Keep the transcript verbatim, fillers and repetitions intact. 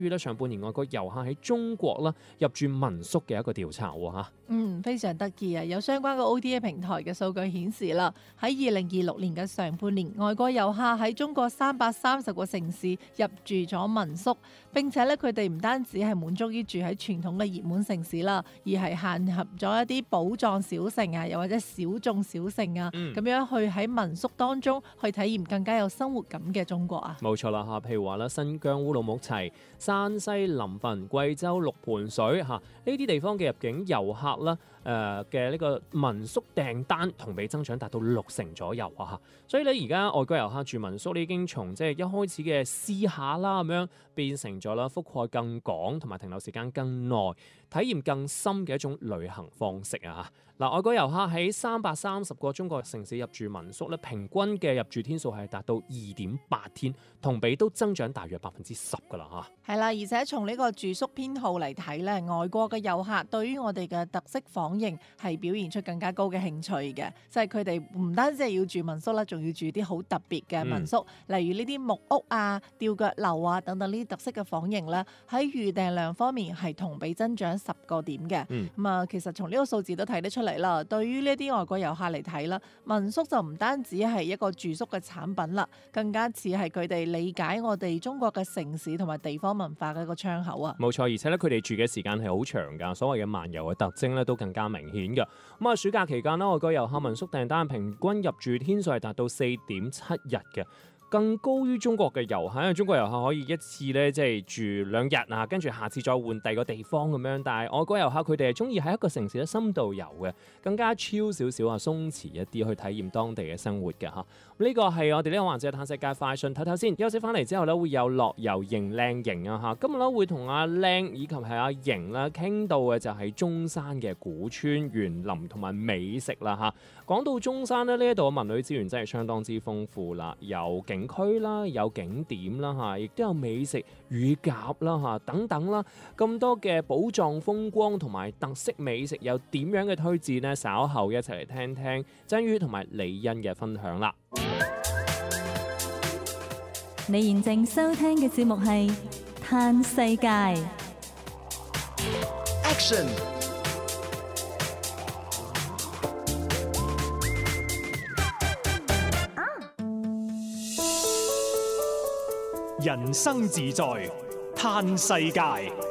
於咧上半年外國遊客喺中國啦入住民宿嘅一個調查喎嚇。 嗯，非常得意啊！有相關嘅 O T A 平台嘅數據顯示啦，喺二零二六年嘅上半年，外國遊客喺中國三百三十個城市入住咗民宿，並且咧佢哋唔單止係滿足於住喺傳統嘅熱門城市啦，而係限合咗一啲寶藏小城啊，又或者小眾小城啊，咁、嗯、樣去喺民宿當中去體驗更加有生活感嘅中國啊！ 冇錯啦嚇，譬如話啦，新疆烏魯木齊、山西臨汾、貴州六盤水嚇呢啲地方嘅入境遊客啦，誒嘅呢個民宿訂單同比增長達到六成左右啊嚇，所以咧而家外國遊客住民宿咧已經從即係一開始嘅試下啦咁樣，變成咗啦覆蓋更廣同埋停留時間更耐、體驗更深嘅一種旅行方式啊嚇。嗱，外國遊客喺三百三十個中國城市入住民宿咧，平均嘅入住天數係達到二點八天，同比都增長大約百分之十噶啦嚇。 係啦，而且從呢個住宿偏好嚟睇咧，外國嘅遊客對於我哋嘅特色房型係表現出更加高嘅興趣嘅，就係佢哋唔單止係要住民宿啦，仲要住啲好特別嘅民宿，嗯、例如呢啲木屋啊、吊腳樓啊等等呢啲特色嘅房型咧，喺預訂量方面係同比增長十個點嘅。咁啊、嗯，其實從呢個數字都睇得出嚟啦。對於呢啲外國遊客嚟睇啦，民宿就唔單止係一個住宿嘅產品啦，更加似係佢哋理解我哋中國嘅城市同埋地方文化嘅一個窗口啊。 冇錯，而且咧佢哋住嘅時間係好長㗎，所謂嘅漫遊嘅特徵咧都更加明顯㗎。咁啊，暑假期間啦，外國遊客民宿訂單平均入住天數係達到四點七日嘅。更高於中國嘅遊客，因為中國遊客可以一次咧即係住兩日啊，跟住下次再換第二個地方咁樣。但係外國遊客佢哋係中意喺一個城市咧深度遊嘅，更加超少少啊，鬆弛一啲去體驗當地嘅生活嘅嚇。呢個係我哋呢個環節嘅探世界快訊，睇睇先。休息翻嚟之後咧，會有樂遊型靚型啊嚇。今日咧會同阿靚以及係阿型啦傾到嘅就係中山嘅古村園林同埋美食啦嚇。講到中山咧，呢一度嘅文旅資源真係相當之豐富啦，有景區啦，有景點啦嚇，亦都有美食乳鴿啦嚇等等啦，咁多嘅寶藏風光同埋特色美食有點樣嘅推薦呢？稍後一齊嚟聽聽真宇同埋李欣嘅分享啦。 你現正收聽嘅節目係《嘆世界》 Action。人生自在嘆世界。